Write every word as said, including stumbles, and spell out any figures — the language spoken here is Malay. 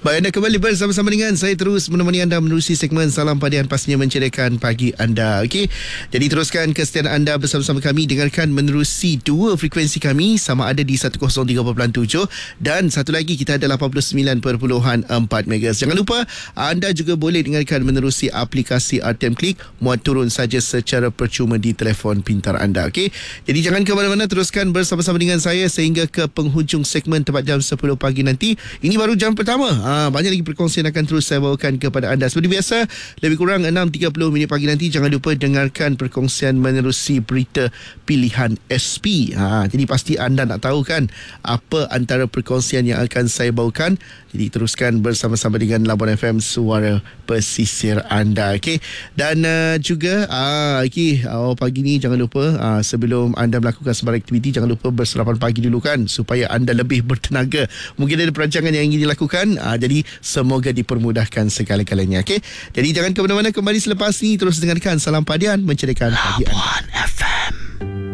Baik, anda kembali bersama-sama dengan saya, terus menemani anda menerusi segmen Salam Padian, pastinya menceriakan pagi anda. Okey, jadi teruskan kesetiaan anda bersama-sama kami. Dengarkan menerusi dua frekuensi kami, sama ada di seratus tiga perpuluhan tujuh dan satu lagi kita ada lapan puluh sembilan perpuluhan empat megahertz. Jangan lupa anda juga boleh dengarkan menerusi aplikasi R T M Click, muat turun saja secara percuma di telefon pintar anda. Okey, jadi jangan ke mana-mana, teruskan bersama-sama dengan saya sehingga ke penghujung segmen tepat jam sepuluh pagi nanti. Ini baru jam pertama. Ha, banyak lagi perkongsian akan terus saya bawakan kepada anda. Seperti biasa, lebih kurang enam tiga puluh minit pagi nanti, jangan lupa dengarkan perkongsian menerusi berita pilihan S P. Ha, jadi pasti anda nak tahu kan apa antara perkongsian yang akan saya bawakan. Jadi teruskan bersama-sama dengan Labuan F M, suara pesisir anda. Okey, dan uh, juga uh, okay, oh, pagi ni jangan lupa uh, sebelum anda melakukan sebarang aktiviti, jangan lupa bersarapan pagi dulu kan, supaya anda lebih bertenaga. Mungkin ada perancangan yang ingin dilakukan, uh, jadi semoga dipermudahkan segala-galanya. Okey, jadi jangan ke mana-mana, kembali selepas ni terus dengarkan Salam Padian, menceriakan pagi anda.